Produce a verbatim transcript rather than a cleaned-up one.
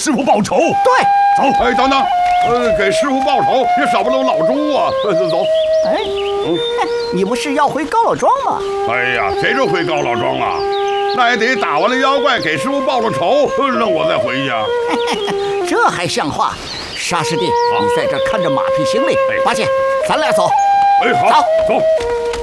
师傅报仇。 对， 走。 哎，等等，呃，给师傅报仇也少不了老朱啊。走走。 哎，嗯、你不是要回高老庄吗？ 哎呀，谁说回高老庄啊？那也得打完了妖怪，给师傅报了仇，让我再回去啊。 这还像话？沙师弟，你在这看着马匹行李。八戒，咱俩走。 哎，好， 走走。